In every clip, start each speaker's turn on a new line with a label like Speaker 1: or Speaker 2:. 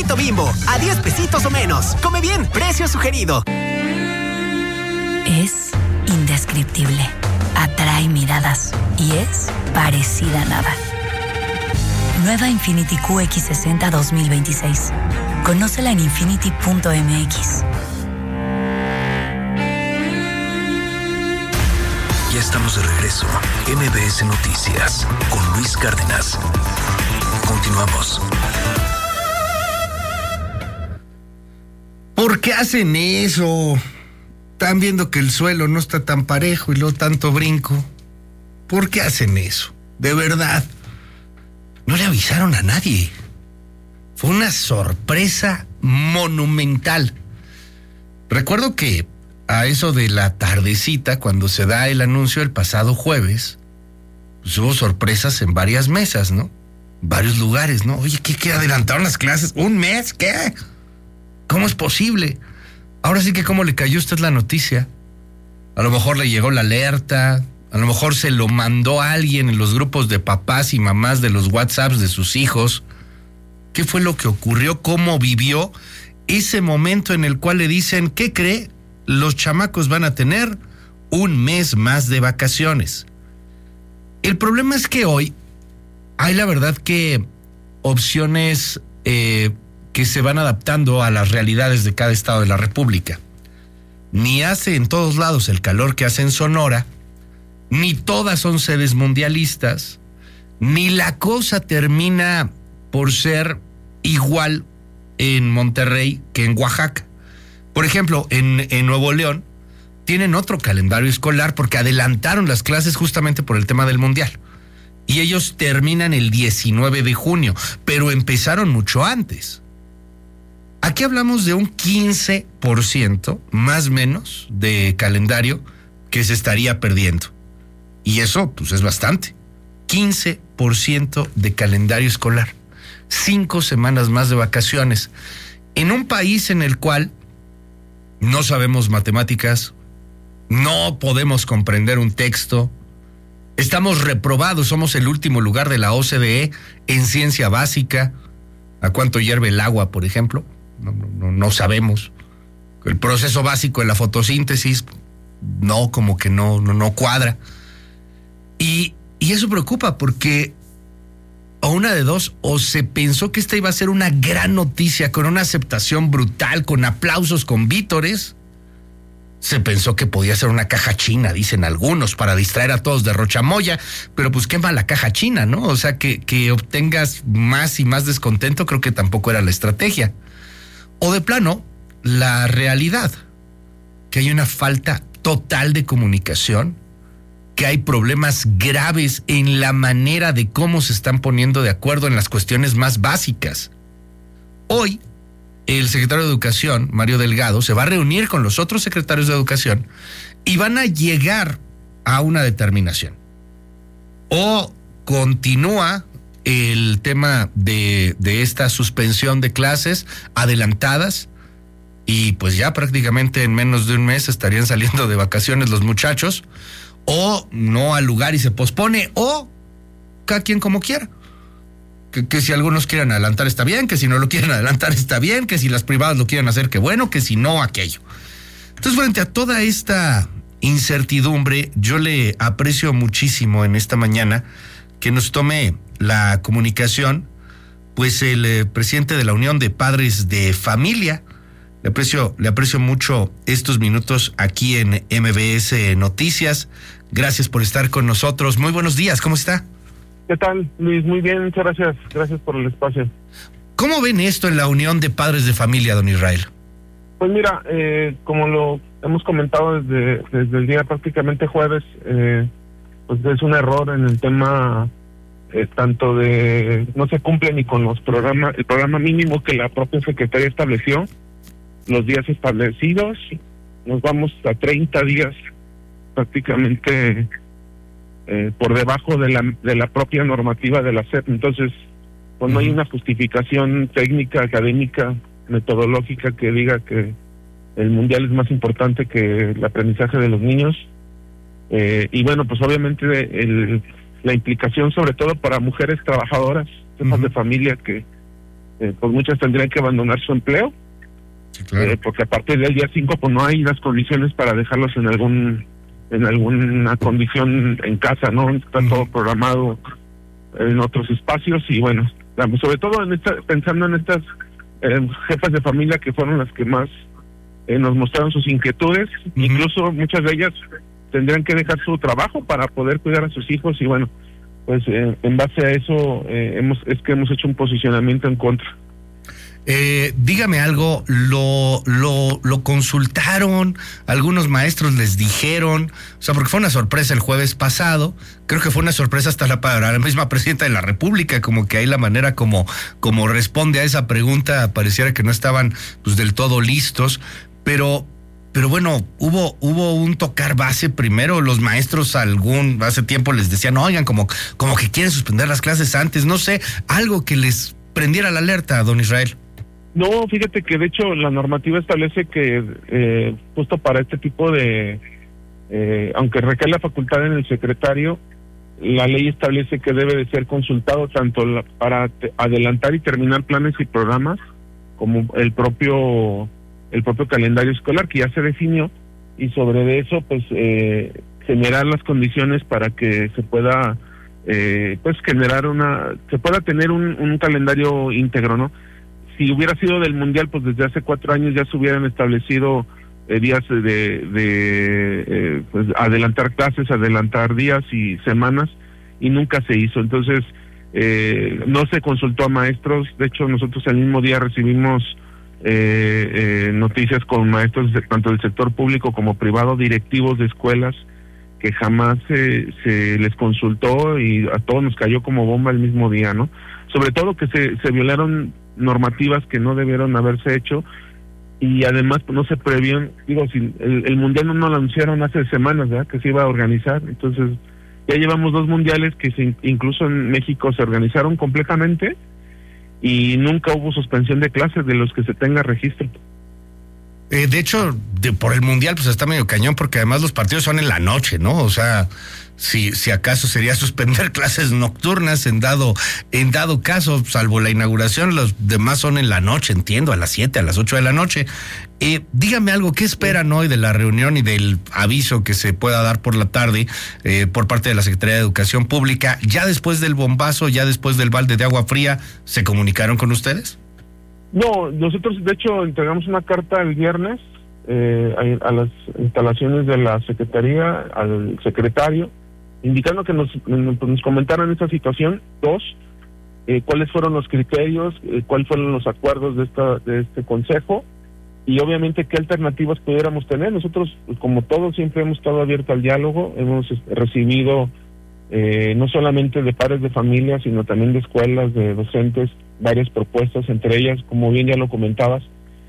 Speaker 1: Pollito Bimbo, a 10 pesitos o menos. Come bien, precio sugerido.
Speaker 2: Es indescriptible, atrae miradas y es parecida a nada. Nueva Infiniti QX60 2026. Conócela en infiniti.mx.
Speaker 3: Ya estamos de regreso. MBS Noticias con Luis Cárdenas. Continuamos.
Speaker 4: ¿Por qué hacen eso? Están viendo que el suelo no está tan parejo y luego tanto brinco. ¿Por qué hacen eso? De verdad. No le avisaron a nadie. Fue una sorpresa monumental. Recuerdo que a eso de la tardecita, cuando se da el anuncio el pasado jueves, pues hubo sorpresas en varias mesas, ¿no? Varios lugares, ¿no? Oye, ¿qué adelantaron las clases? ¿Un mes? ¿Qué? ¿Cómo es posible? Ahora sí que cómo le cayó a usted la noticia. A lo mejor le llegó la alerta, a lo mejor se lo mandó a alguien en los grupos de papás y mamás de los WhatsApps de sus hijos. ¿Qué fue lo que ocurrió? ¿Cómo vivió ese momento en el cual le dicen, ¿qué cree? Los chamacos van a tener un mes más de vacaciones. El problema es que hoy hay la verdad que opciones que se van adaptando a las realidades de cada estado de la República. Ni hace en todos lados el calor que hace en Sonora, ni todas son sedes mundialistas, ni la cosa termina por ser igual en Monterrey que en Oaxaca. Por ejemplo, en Nuevo León tienen otro calendario escolar porque adelantaron las clases justamente por el tema del mundial. Y ellos terminan el 19 de junio, pero empezaron mucho antes. Aquí hablamos de un 15% más o menos de calendario que se estaría perdiendo. Y eso pues es bastante. 15% de calendario escolar. 5 semanas más de vacaciones. En un país en el cual no sabemos matemáticas, no podemos comprender un texto, estamos reprobados, somos el último lugar de la OCDE en ciencia básica. ¿A cuánto hierve el agua, por ejemplo? No sabemos. El proceso básico de la fotosíntesis, como que no cuadra. Y eso preocupa porque o una de dos, o se pensó que esta iba a ser una gran noticia con una aceptación brutal, con aplausos, con vítores. Se pensó que podía ser una caja china, dicen algunos, para distraer a todos de Rochamoya, pero pues quema la caja china, ¿no? O sea, que obtengas más y más descontento, creo que tampoco era la estrategia. O de plano, la realidad, que hay una falta total de comunicación, que hay problemas graves en la manera de cómo se están poniendo de acuerdo en las cuestiones más básicas. Hoy, el secretario de Educación, Mario Delgado, se va a reunir con los otros secretarios de Educación y van a llegar a una determinación. O continúa el tema de esta suspensión de clases adelantadas y pues ya prácticamente en menos de un mes estarían saliendo de vacaciones los muchachos, o no al lugar y se pospone, o cada quien como quiera. Que si algunos quieren adelantar está bien, que si no lo quieren adelantar está bien, que si las privadas lo quieren hacer, que bueno, que si no, aquello. Entonces, frente a toda esta incertidumbre, yo le aprecio muchísimo en esta mañana que nos tome la comunicación, pues el presidente de la Unión de Padres de Familia. Le aprecio mucho estos minutos aquí en MBS Noticias. Gracias por estar con nosotros. Muy buenos días, ¿cómo está?
Speaker 5: ¿Qué tal, Luis? Muy bien, muchas gracias. Gracias por el espacio.
Speaker 4: ¿Cómo ven esto en la Unión de Padres de Familia, don Israel?
Speaker 5: Pues mira, como lo hemos comentado desde el día prácticamente jueves, pues es un error en el tema tanto de no se cumple ni con el programa mínimo que la propia Secretaría estableció, los días establecidos, nos vamos a 30 días prácticamente por debajo de la propia normativa de la SEP. Entonces, pues no hay una justificación técnica, académica, metodológica que diga que el mundial es más importante que el aprendizaje de los niños. Y bueno, pues obviamente la implicación sobre todo para mujeres trabajadoras, jefas de familia que pues muchas tendrían que abandonar su empleo,
Speaker 4: Sí, claro.
Speaker 5: porque a partir del día 5 pues no hay las condiciones para dejarlos en alguna condición en casa, ¿no? Está todo programado en otros espacios y bueno, sobre todo pensando en estas jefas de familia que fueron las que más nos mostraron sus inquietudes, incluso muchas de ellas tendrían que dejar su trabajo para poder cuidar a sus hijos y bueno, pues en base a eso hemos hecho un posicionamiento en contra.
Speaker 4: Dígame algo, ¿lo consultaron? ¿Algunos maestros les dijeron? O sea, porque fue una sorpresa el jueves pasado, creo que fue una sorpresa hasta para la misma presidenta de la República, como que ahí la manera como responde a esa pregunta pareciera que no estaban pues del todo listos, pero bueno, hubo un tocar base primero, los maestros hace tiempo les decían, oigan, como que quieren suspender las clases antes, no sé, algo que les prendiera la alerta, don Israel.
Speaker 5: No, fíjate que de hecho la normativa establece que justo para este tipo de, aunque recae la facultad en el secretario, la ley establece que debe de ser consultado tanto para adelantar y terminar planes y programas, como el propio calendario escolar que ya se definió, y sobre eso pues generar las condiciones para que se pueda pues se pueda tener un calendario íntegro, ¿no? Si hubiera sido del mundial, pues desde hace 4 años ya se hubieran establecido días de pues adelantar clases, adelantar días y semanas, y nunca se hizo. Entonces no se consultó a maestros. De hecho, nosotros el mismo día recibimos noticias con maestros tanto del sector público como privado, directivos de escuelas, que jamás se les consultó y a todos nos cayó como bomba el mismo día, ¿no? Sobre todo que se violaron normativas que no debieron haberse hecho, y además pues, no se previeron, si el mundial no lo anunciaron hace semanas, ¿verdad?, que se iba a organizar. Entonces ya llevamos 2 mundiales que incluso en México se organizaron completamente y nunca hubo suspensión de clases de los que se tenga registro.
Speaker 4: De hecho, por el mundial pues está medio cañón, porque además los partidos son en la noche, ¿no? O sea, si acaso sería suspender clases nocturnas en dado caso, salvo la inauguración, los demás son en la noche, entiendo, a las 7, a las 8 de la noche. Dígame algo, ¿qué esperan hoy de la reunión y del aviso que se pueda dar por la tarde por parte de la Secretaría de Educación Pública? ¿Ya después del bombazo, ya después del balde de agua fría, se comunicaron con ustedes?
Speaker 5: No, nosotros de hecho entregamos una carta el viernes a las instalaciones de la Secretaría, al secretario, indicando que nos comentaran esta situación. 2, cuáles fueron los criterios, cuáles fueron los acuerdos de este consejo, y obviamente qué alternativas pudiéramos tener. Nosotros, como todos, siempre hemos estado abiertos al diálogo, hemos recibido no solamente de padres de familia, sino también de escuelas, de docentes, varias propuestas, entre ellas, como bien ya lo comentabas,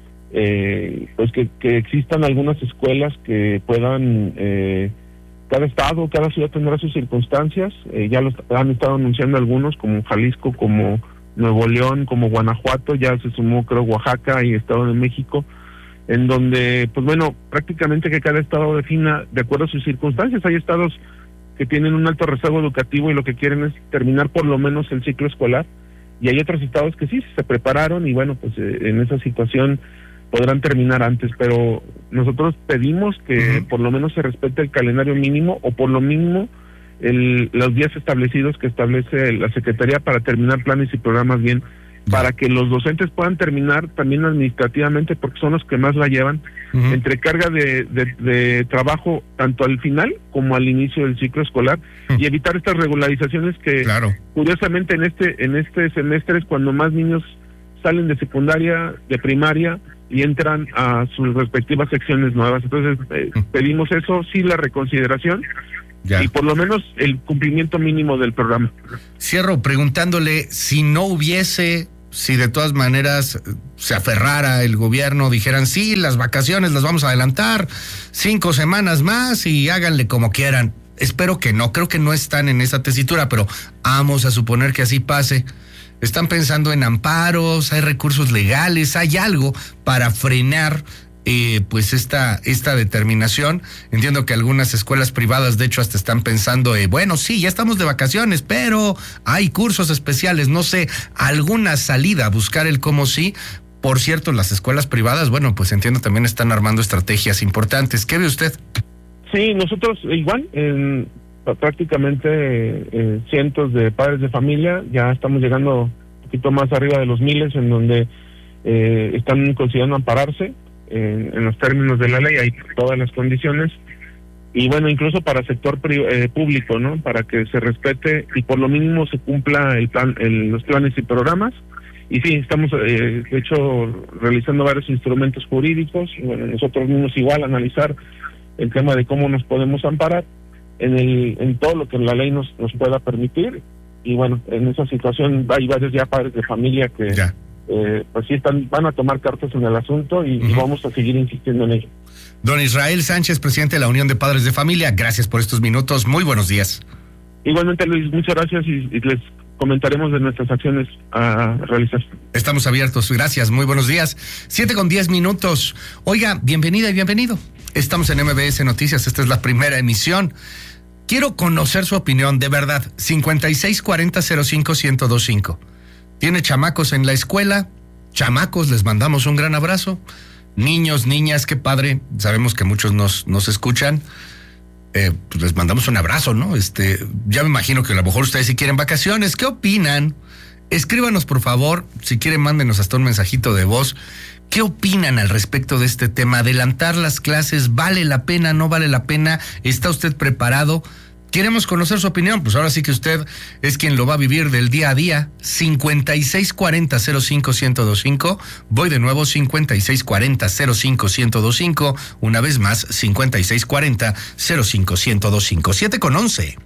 Speaker 5: pues que existan algunas escuelas que puedan, cada estado, cada ciudad tendrá sus circunstancias, ya lo han estado anunciando algunos, como Jalisco, como Nuevo León, como Guanajuato, ya se sumó creo Oaxaca y Estado de México, en donde, pues bueno, prácticamente que cada estado defina de acuerdo a sus circunstancias. Hay estados que tienen un alto rezago educativo y lo que quieren es terminar por lo menos el ciclo escolar, y hay otros estados que sí se prepararon y bueno, pues en esa situación podrán terminar antes, pero nosotros pedimos que por lo menos se respete el calendario mínimo, o por lo mínimo los días establecidos que establece la Secretaría para terminar planes y programas bien, para que los docentes puedan terminar también administrativamente, porque son los que más la llevan, entre carga de trabajo tanto al final como al inicio del ciclo escolar, y evitar estas regularizaciones que curiosamente en este semestre es cuando más niños salen de secundaria, de primaria, y entran a sus respectivas secciones nuevas. Entonces pedimos eso, sí, la reconsideración y por lo menos el cumplimiento mínimo del programa.
Speaker 4: Cierro preguntándole, si de todas maneras se aferrara el gobierno, dijeran sí, las vacaciones las vamos a adelantar 5 semanas más y háganle como quieran. Espero que no, creo que no están en esa tesitura, pero vamos a suponer que así pase. ¿Están pensando en amparos? ¿Hay recursos legales? ¿Hay algo para frenar pues esta determinación. Entiendo que algunas escuelas privadas de hecho hasta están pensando, bueno, sí, ya estamos de vacaciones, pero hay cursos especiales, no sé, alguna salida, buscar el cómo sí. Por cierto, las escuelas privadas, bueno, pues entiendo también están armando estrategias importantes. ¿Qué ve usted?
Speaker 5: Sí, nosotros igual, prácticamente cientos de padres de familia, ya estamos llegando un poquito más arriba de los miles, en donde están considerando ampararse en los términos de la ley, hay todas las condiciones, y bueno, incluso para el sector público, ¿no? Para que se respete y por lo mínimo se cumpla los planes y programas. Y sí, estamos de hecho realizando varios instrumentos jurídicos, y bueno, nosotros mismos igual analizar el tema de cómo nos podemos amparar en todo lo que la ley nos pueda permitir. Y bueno, en esa situación hay varios ya padres de familia que pues sí van a tomar cartas en el asunto y vamos a seguir insistiendo en ello.
Speaker 4: Don Israel Sánchez, presidente de la Unión de Padres de Familia, gracias por estos minutos, muy buenos días.
Speaker 5: Igualmente, Luis, muchas gracias y les comentaremos de nuestras acciones a realizar.
Speaker 4: Estamos abiertos, gracias, muy buenos días. 7:10. Oiga, bienvenida y bienvenido. Estamos en MBS Noticias, esta es la primera emisión. Quiero conocer su opinión, de verdad. 5640-05-1025. ¿Tiene chamacos en la escuela? Chamacos, les mandamos un gran abrazo. Niños, niñas, qué padre. Sabemos que muchos nos escuchan. Pues les mandamos un abrazo, ¿no? Ya me imagino que a lo mejor ustedes sí quieren vacaciones. ¿Qué opinan? Escríbanos, por favor. Si quieren, mándenos hasta un mensajito de voz. ¿Qué opinan al respecto de este tema? ¿Adelantar las clases vale la pena, no vale la pena? ¿Está usted preparado? Queremos conocer su opinión, pues ahora sí que usted es quien lo va a vivir del día a día. 5640-05-1025. Voy de nuevo, 5640-05-1025. Una vez más, 5640-05-1025. 7:11.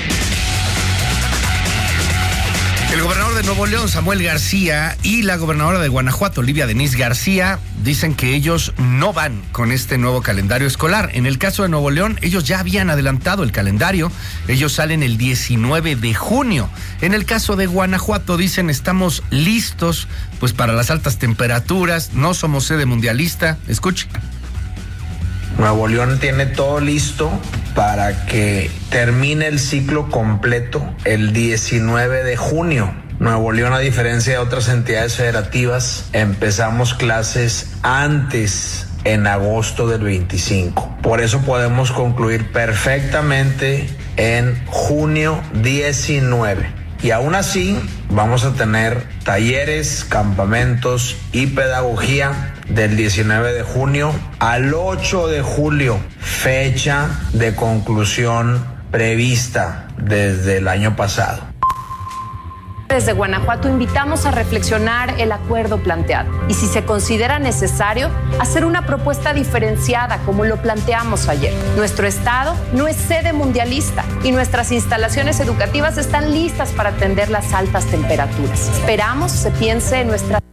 Speaker 4: El gobernador de Nuevo León, Samuel García, y la gobernadora de Guanajuato, Olivia Denise García, dicen que ellos no van con este nuevo calendario escolar. En el caso de Nuevo León, ellos ya habían adelantado el calendario. Ellos salen el 19 de junio. En el caso de Guanajuato, dicen, estamos listos pues para las altas temperaturas, no somos sede mundialista. Escuche.
Speaker 6: Nuevo León tiene todo listo para que termine el ciclo completo el 19 de junio. Nuevo León, a diferencia de otras entidades federativas, empezamos clases antes, en agosto del 25. Por eso podemos concluir perfectamente en junio 19. Y aún así, vamos a tener talleres, campamentos y pedagogía del 19 de junio al 8 de julio, fecha de conclusión prevista desde el año pasado.
Speaker 7: Desde Guanajuato invitamos a reflexionar el acuerdo planteado y, si se considera necesario, hacer una propuesta diferenciada como lo planteamos ayer. Nuestro estado no es sede mundialista y nuestras instalaciones educativas están listas para atender las altas temperaturas. Esperamos se piense en nuestra...